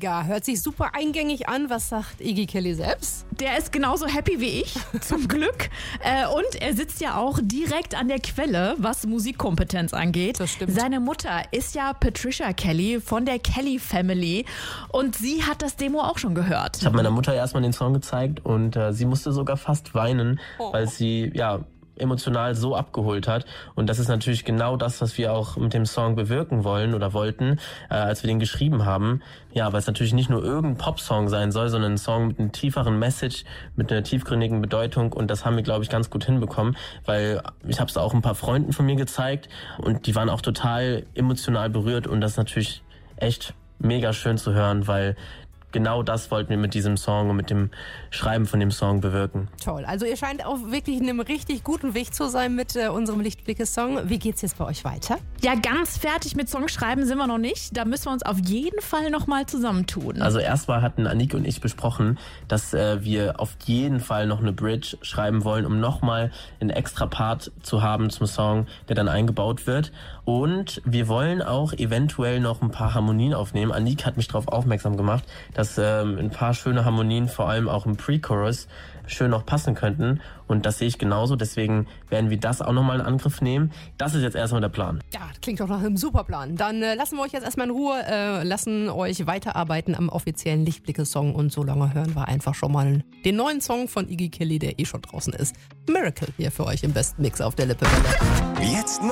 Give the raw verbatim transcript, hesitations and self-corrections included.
Mega, hört sich super eingängig an. Was sagt Iggy Kelly selbst? Der ist genauso happy wie ich, zum Glück. Äh, und er sitzt ja auch direkt an der Quelle, was Musikkompetenz angeht. Das stimmt. Seine Mutter ist ja Patricia Kelly von der Kelly Family und sie hat das Demo auch schon gehört. Ich habe meiner Mutter erstmal den Song gezeigt und äh, sie musste sogar fast weinen, oh. weil sie, ja, emotional so abgeholt hat. Und das ist natürlich genau das, was wir auch mit dem Song bewirken wollen oder wollten, äh, als wir den geschrieben haben. Ja, weil es natürlich nicht nur irgendein Popsong sein soll, sondern ein Song mit einem tieferen Message, mit einer tiefgründigen Bedeutung. Und das haben wir, glaube ich, ganz gut hinbekommen, weil ich habe es auch ein paar Freunden von mir gezeigt und die waren auch total emotional berührt. Und das ist natürlich echt mega schön zu hören, weil genau das wollten wir mit diesem Song und mit dem Schreiben von dem Song bewirken. Toll. Also ihr scheint auf wirklich einem richtig guten Weg zu sein mit äh, unserem Lichtblicke-Song. Wie geht's jetzt bei euch weiter? Ja, ganz fertig mit Songschreiben sind wir noch nicht. Da müssen wir uns auf jeden Fall nochmal zusammentun. Also erstmal hatten Annik und ich besprochen, dass äh, wir auf jeden Fall noch eine Bridge schreiben wollen, um nochmal einen extra Part zu haben zum Song, der dann eingebaut wird. Und wir wollen auch eventuell noch ein paar Harmonien aufnehmen. Annik hat mich darauf aufmerksam gemacht, dass dass ähm, ein paar schöne Harmonien, vor allem auch im Pre-Chorus, schön noch passen könnten. Und das sehe ich genauso. Deswegen werden wir das auch nochmal in Angriff nehmen. Das ist jetzt erstmal der Plan. Ja, klingt doch nach einem super Plan. Dann äh, lassen wir euch jetzt erstmal in Ruhe, äh, lassen euch weiterarbeiten am offiziellen Lichtblicke-Song. Und so lange hören wir einfach schon mal den neuen Song von Iggy Kelly, der eh schon draußen ist. Miracle hier für euch im besten Mix auf der Lippe. Jetzt